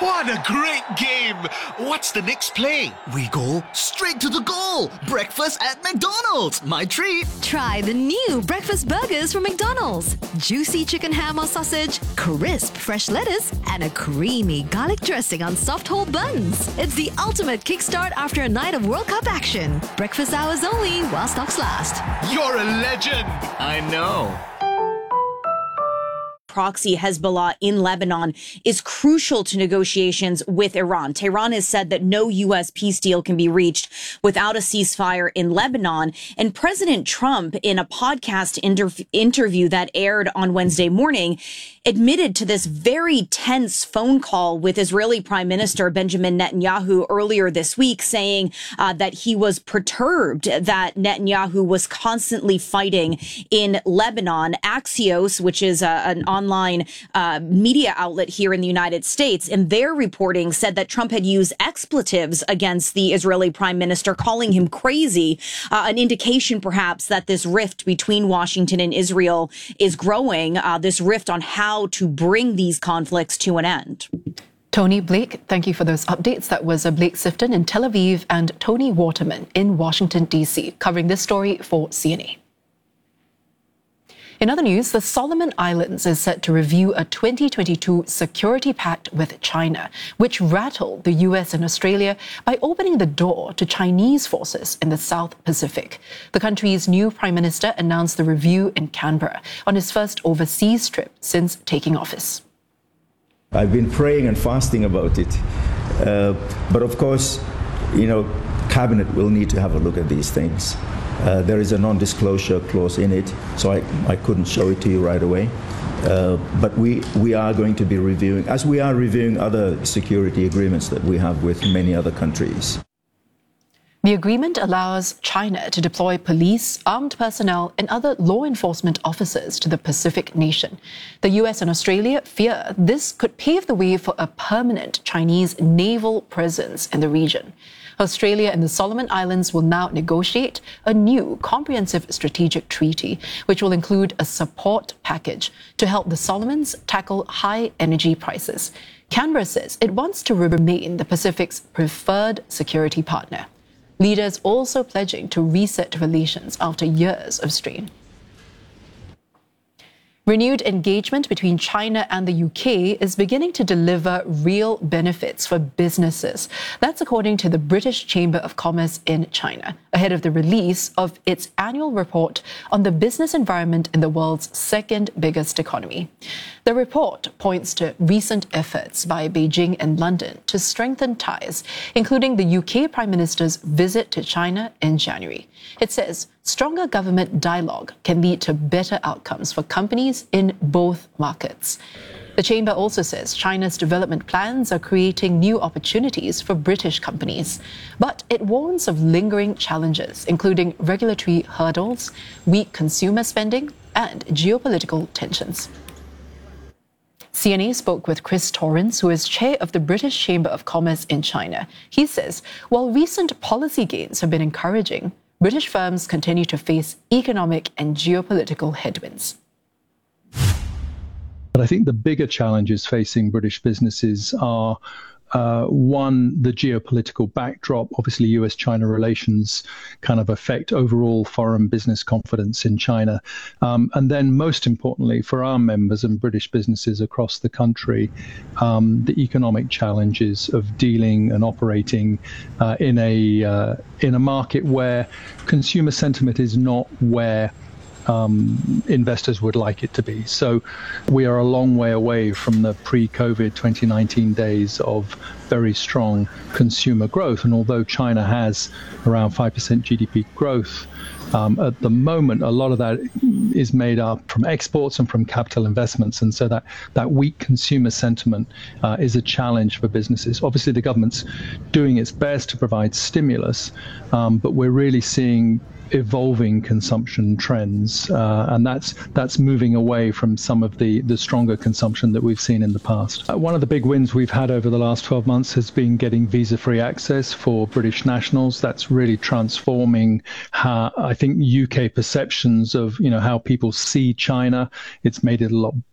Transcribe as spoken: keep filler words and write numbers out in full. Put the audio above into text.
What a great game! What's the next play? We go straight to the goal. Breakfast at McDonald's. My treat. Try the new breakfast burgers from McDonald's. Juicy chicken ham or sausage, crisp fresh lettuce, and a creamy garlic dressing on soft whole buns. It's the ultimate kickstart after a night of World Cup action. Breakfast hours only while stocks last. You're a legend! I know. Proxy Hezbollah in Lebanon is crucial to negotiations with Iran. Tehran has said that no U S peace deal can be reached without a ceasefire in Lebanon. And President Trump, in a podcast inter- interview that aired on Wednesday morning, admitted to this very tense phone call with Israeli Prime Minister Benjamin Netanyahu earlier this week, saying uh, that he was perturbed that Netanyahu was constantly fighting in Lebanon. Axios, which is uh, an online uh, media outlet here in the United States, in their reporting said that Trump had used expletives against the Israeli Prime Minister, calling him crazy, uh, an indication perhaps that this rift between Washington and Israel is growing, uh, this rift on how to bring these conflicts to an end. Tony, Blake, thank you for those updates. That was Blake Sifton in Tel Aviv and Tony Waterman in Washington, D C, covering this story for C N A. In other news, the Solomon Islands is set to review a twenty twenty-two security pact with China, which rattled the U S and Australia by opening the door to Chinese forces in the South Pacific. The country's new Prime Minister announced the review in Canberra on his first overseas trip since taking office. I've been praying and fasting about it. Uh, but of course, you know, Cabinet will need to have a look at these things. Uh, there is a non-disclosure clause in it, so I, I couldn't show it to you right away. Uh, but we, we are going to be reviewing, as we are reviewing other security agreements that we have with many other countries. The agreement allows China to deploy police, armed personnel, and other law enforcement officers to the Pacific nation. The U S and Australia fear this could pave the way for a permanent Chinese naval presence in the region. Australia and the Solomon Islands will now negotiate a new comprehensive strategic treaty, which will include a support package to help the Solomons tackle high energy prices. Canberra says it wants to remain the Pacific's preferred security partner. Leaders also pledging to reset relations after years of strain. Renewed engagement between China and the U K is beginning to deliver real benefits for businesses. That's according to the British Chamber of Commerce in China, ahead of the release of its annual report on the business environment in the world's second biggest economy. The report points to recent efforts by Beijing and London to strengthen ties, including the U K Prime Minister's visit to China in January. It says stronger government dialogue can lead to better outcomes for companies in both markets. The Chamber also says China's development plans are creating new opportunities for British companies, but it warns of lingering challenges, including regulatory hurdles, weak consumer spending, and geopolitical tensions. C N A spoke with Chris Torrance, who is chair of the British Chamber of Commerce in China. He says, while recent policy gains have been encouraging, British firms continue to face economic and geopolitical headwinds. But I think the bigger challenges facing British businesses are, uh, one, the geopolitical backdrop. Obviously, U S China relations kind of affect overall foreign business confidence in China. Um, and then, most importantly, for our members and British businesses across the country, um, the economic challenges of dealing and operating uh, in a uh, in a market where consumer sentiment is not where Um, investors would like it to be. So we are a long way away from the pre-COVID twenty nineteen days of very strong consumer growth. And although China has around five percent G D P growth, um, at the moment, a lot of that is made up from exports and from capital investments. And so that, that weak consumer sentiment uh, is a challenge for businesses. Obviously, the government's doing its best to provide stimulus, um, but we're really seeing evolving consumption trends, uh, and that's that's moving away from some of the the stronger consumption that we've seen in the past. Uh, one of the big wins we've had over the last twelve months has been getting visa-free access for British nationals. That's really transforming how I think U K perceptions of you know how people see China. It's made it a lot